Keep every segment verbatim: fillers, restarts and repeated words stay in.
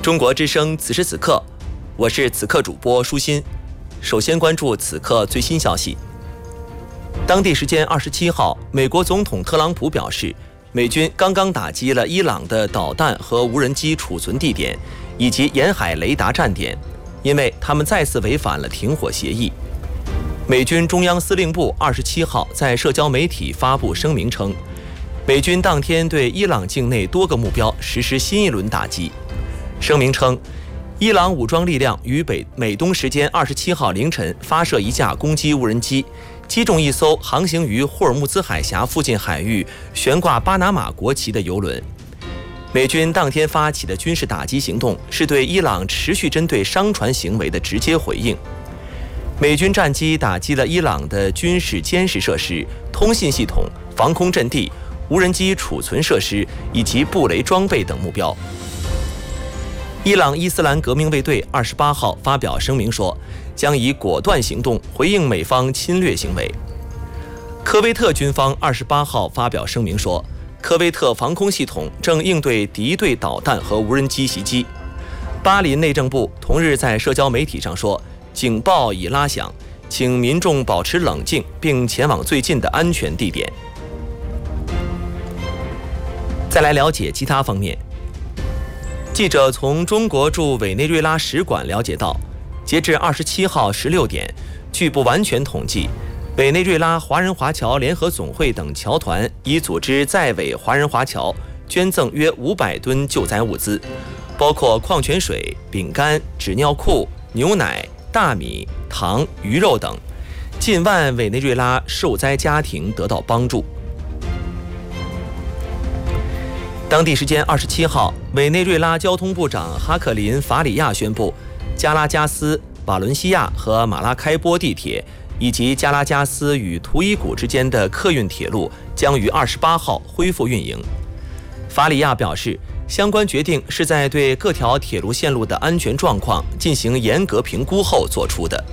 中国之声此时此刻，我是此刻主播舒心。首先关注此刻最新消息。当地时间二十七号，美国总统特朗普表示，美军刚刚打击了伊朗的导弹和无人机储存地点以及沿海雷达站点，因为他们再次违反了停火协议。美军中央司令部二十七号在社交媒体发布声明称，美军当天对伊朗境内多个目标实施新一轮打击。声明称，伊朗武装力量于北美东时间二十七号凌晨发射一架攻击无人机，击中一艘航行于霍尔木兹海峡附近海域、悬挂巴拿马国旗的油轮。美军当天发起的军事打击行动是对伊朗持续针对商船行为的直接回应。美军战机打击了伊朗的军事监视设施、通信系统、防空阵地、无人机储存设施以及布雷装备等目标。伊朗伊斯兰革命卫队二十八号发表声明说，将以果断行动回应美方侵略行为。科威特军方二十八号发表声明说，科威特防空系统正应对敌对导弹和无人机袭击。巴林内政部同日在社交媒体上说，警报已拉响，请民众保持冷静，并前往最近的安全地点。再来了解其他方面。记者从中国驻委内瑞拉使馆了解到，截至二十七号十六点，据不完全统计，委内瑞拉华人华侨联合总会等侨团已组织在委华人华侨捐赠约五百吨救灾物资，包括矿泉水、饼干、纸尿裤、牛奶、大米、糖、鱼肉等，近万委内瑞拉受灾家庭得到帮助。当地时间二十七号，委内瑞拉交通部长哈克林·法里亚宣布，加拉加斯、巴伦西亚和马拉开波地铁以及加拉加斯与图伊古之间的客运铁路将于二十八号恢复运营。法里亚表示，相关决定是在对各条铁路线路的安全状况进行严格评估后做出的。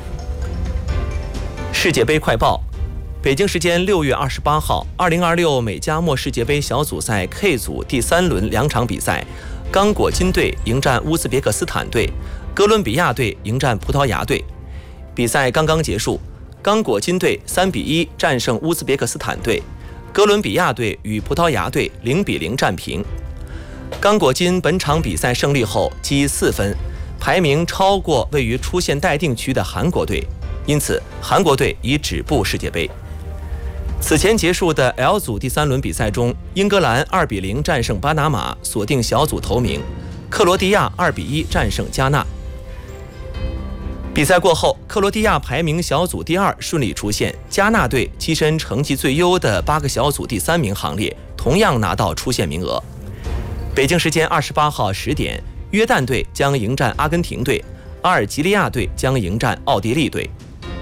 世界杯快报。北京时间六月二十八号，二零二六美加墨世界杯小组赛 K 组第三轮两场比赛，刚果金队迎战乌兹别克斯坦队，哥伦比亚队迎战葡萄牙队。比赛刚刚结束，刚果金队三比一战胜乌兹别克斯坦队，哥伦比亚队与葡萄牙队零比零战平。刚果金本场比赛胜利后积四分，排名超过位于出线待定区的韩国队，因此韩国队已止步世界杯。此前结束的 L 组第三轮比赛中，英格兰二比零战胜巴拿马，锁定小组头名；克罗地亚二比一战胜加纳。比赛过后，克罗地亚排名小组第二，顺利出线；加纳队跻身成绩最优的八个小组第三名行列，同样拿到出线名额。北京时间二十八号十点，约旦队将迎战阿根廷队，阿尔及利亚队将迎战奥地利队。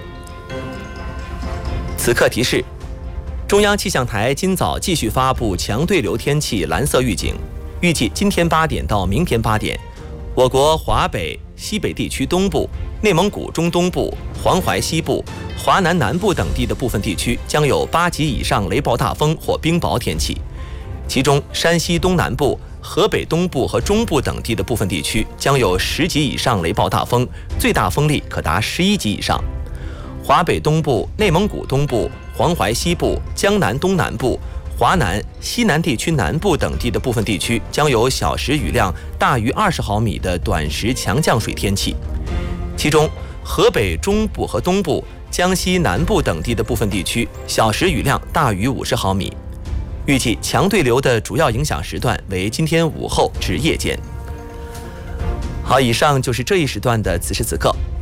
此刻提示。中央气象台今早继续发布强对流天气蓝色预警，预计今天八点到明天八点，我国华北、西北地区东部、内蒙古中东部、黄淮西部、华南南部等地的部分地区将有八级以上雷暴大风或冰雹天气，其中山西东南部、河北东部和中部等地的部分地区将有十级以上雷暴大风，最大风力可达十一级以上。华北东部、内蒙古东部、黄淮西部、江南东南部、华南、西南地区南部等地的部分地区将有小时雨量大于二十毫米的短时强降水天气，其中河北中部和东部、江西南部等地的部分地区小时雨量大于五十毫米。预计强对流的主要影响时段为今天午后至夜间。好，以上就是这一时段的此时此刻。